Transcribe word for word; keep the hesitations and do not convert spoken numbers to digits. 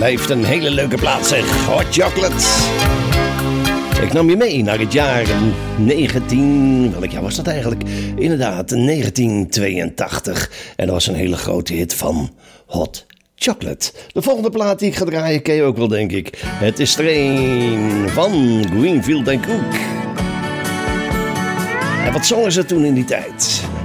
blijft een hele leuke plaats, zeg. Hot Chocolate. Ik nam je mee naar het jaar negentien... Welk jaar was dat eigenlijk? Inderdaad, negentien tweeëntachtig. En dat was een hele grote hit van Hot Chocolate. De volgende plaat die ik ga draaien ken je ook wel, denk ik. Het is er een van Greenfield en Cook. En wat zongen ze toen in die tijd?